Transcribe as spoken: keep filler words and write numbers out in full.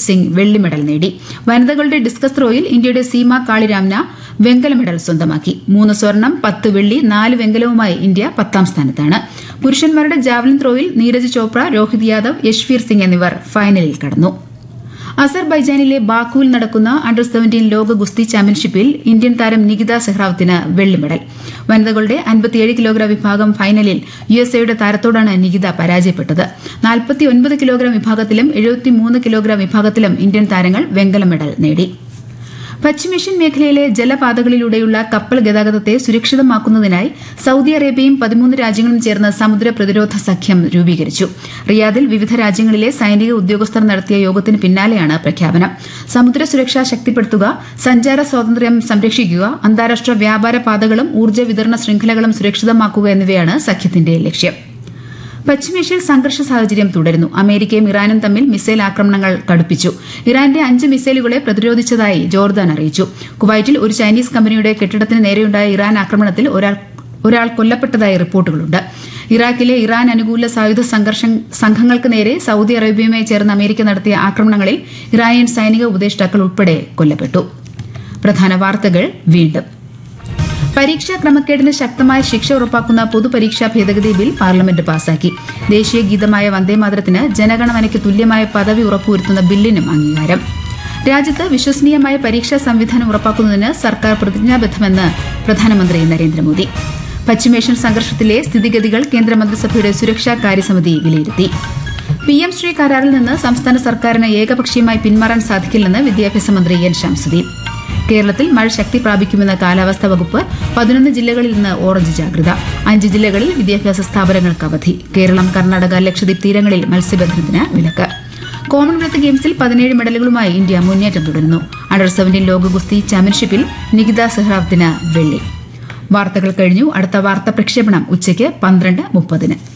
സിംഗ് വെള്ളി മെഡൽ നേടി. വനിതകളുടെ ഡിസ്കസ് ത്രോയിൽ ഇന്ത്യയുടെ സീമ കാളിരാംന വെങ്കല മെഡൽ സ്വന്തമാക്കി. മൂന്ന് സ്വർണം, പത്ത് വെള്ളി, നാല് വെങ്കലവുമായി ഇന്ത്യ പത്താം സ്ഥാനത്താണ്. പുരുഷന്മാരുടെ ജാവലിൻ ത്രോയിൽ നീരജ് ചോപ്ര, രോഹിത് യാദവ്, യശ്വീർ സിംഗ് എന്നിവർ ഫൈനലിൽ കടന്നു. അസർബൈജാനിലെ ബാക്കുവിൽ നടക്കുന്ന അണ്ടർ സെവന്റീൻ ലോക ഗുസ്തി ചാമ്പ്യൻഷിപ്പിൽ ഇന്ത്യൻ താരം നികിത സെഹ്റാവത്തിന് വെള്ളി മെഡൽ. വനിതകളുടെ അൻപത്തിയേഴ് കിലോഗ്രാം വിഭാഗം ഫൈനലിൽ യു എസ് എയുടെ താരത്തോടാണ് നികിത പരാജയപ്പെട്ടത്. നാൽപ്പത്തിയൊൻപത് കിലോഗ്രാം വിഭാഗത്തിലും എഴുപത്തിമൂന്ന് കിലോഗ്രാം വിഭാഗത്തിലും ഇന്ത്യൻ താരങ്ങൾ വെങ്കല മെഡൽ നേടി. പശ്ചിമേഷ്യൻ മേഖലയിലെ ജലപാതകളിലൂടെയുള്ള കപ്പൽ ഗതാഗതത്തെ സുരക്ഷിതമാക്കുന്നതിനായി സൌദി അറേബ്യയും പതിമൂന്ന് രാജ്യങ്ങളും ചേർന്ന് സമുദ്ര പ്രതിരോധ സഖ്യം രൂപീകരിച്ചു. റിയാദിൽ വിവിധ രാജ്യങ്ങളിലെ സൈനിക ഉദ്യോഗസ്ഥർ നടത്തിയ യോഗത്തിന് പിന്നാലെയാണ് പ്രഖ്യാപനം. സമുദ്ര സുരക്ഷ ശക്തിപ്പെടുത്തുക, സഞ്ചാര സ്വാതന്ത്ര്യം സംരക്ഷിക്കുക, അന്താരാഷ്ട്ര വ്യാപാര പാതകളും ഊർജ്ജ വിതരണ ശൃംഖലകളും സുരക്ഷിതമാക്കുക എന്നിവയാണ് സഖ്യത്തിന്റെ ലക്ഷ്യം. പശ്ചിമേഷ്യയിൽ സംഘർഷ സാഹചര്യം തുടരുന്നു. അമേരിക്കയും ഇറാനും തമ്മിൽ മിസൈൽ ആക്രമണങ്ങൾ കടുപ്പിച്ചു. ഇറാന്റെ അഞ്ച് മിസൈലുകളെ പ്രതിരോധിച്ചതായി ജോർദാൻ അറിയിച്ചു. കുവൈറ്റിൽ ഒരു ചൈനീസ് കമ്പനിയുടെ കെട്ടിടത്തിന് നേരെയുണ്ടായ ഇറാൻ ആക്രമണത്തിൽ ഒരാൾ കൊല്ലപ്പെട്ടതായി റിപ്പോർട്ടുകളുണ്ട്. ഇറാഖിലെ ഇറാൻ അനുകൂല സായുധ സംഘങ്ങൾക്ക് നേരെ സൌദി അറേബ്യയുമായി ചേർന്ന് അമേരിക്ക നടത്തിയ ആക്രമണങ്ങളിൽ ഇറാനിയൻ സൈനിക ഉപദേഷ്ടാക്കൾ ഉൾപ്പെടെ കൊല്ലപ്പെട്ടു. പ്രധാന വാർത്തകൾ വീണ്ടും. പരീക്ഷാ ക്രമക്കേടിന് ശക്തമായ ശിക്ഷ ഉറപ്പാക്കുന്ന പൊതുപരീക്ഷാ ഭേദഗതി ബിൽ പാർലമെന്റ് പാസാക്കി. ദേശീയ ഗീതമായ വന്ദേമാതരത്തിന് ജനഗണമനയ്ക്ക് തുല്യമായ പദവി ഉറപ്പുവരുത്തുന്ന ബില്ലിനും അംഗീകാരം. രാജ്യത്ത് വിശ്വസനീയമായ പരീക്ഷാ സംവിധാനം ഉറപ്പാക്കുന്നതിന് സർക്കാർ പ്രതിജ്ഞാബദ്ധമെന്ന് പ്രധാനമന്ത്രി നരേന്ദ്രമോദി. പശ്ചിമേഷ്യൻ സംഘർഷത്തിലെ സ്ഥിതിഗതികൾ കേന്ദ്രമന്ത്രിസഭയുടെ സുരക്ഷാ കാര്യസമിതി വിലയിരുത്തി. പി എം ശ്രീ കരാറിൽ നിന്ന് സംസ്ഥാന സർക്കാരിന് ഏകപക്ഷീയമായി പിന്മാറാൻ സാധിക്കില്ലെന്ന് വിദ്യാഭ്യാസ മന്ത്രി എൻ ശംസുദ്ദീൻ. കേരളത്തിൽ മഴ ശക്തി പ്രാപിക്കുമെന്ന കാലാവസ്ഥാ വകുപ്പ്. പതിനൊന്ന് ജില്ലകളിൽ നിന്ന് ഓറഞ്ച് ജാഗ്രത. അഞ്ച് ജില്ലകളിൽ വിദ്യാഭ്യാസ സ്ഥാപനങ്ങൾക്ക് അവധി. കേരളം, കർണാടക, ലക്ഷദ്വീപ് തീരങ്ങളിൽ മത്സ്യബന്ധനത്തിന് വിലക്ക്. കോമൺവെൽത്ത് ഗെയിംസിൽ പതിനേഴ് മെഡലുകളുമായി ഇന്ത്യ മുന്നേറ്റം തുടരുന്നു. അണ്ടർ സെവന്റീൻ ലോക ഗുസ്തി ചാമ്പ്യൻഷിപ്പിൽ നികിത സെഹ്റാവത്തിന് വെള്ളി. വാർത്തകൾ കഴിഞ്ഞു. അടുത്ത വാർത്താ പ്രക്ഷേപണം ഉച്ചയ്ക്ക് പന്ത്രണ്ട് മുപ്പതിന്.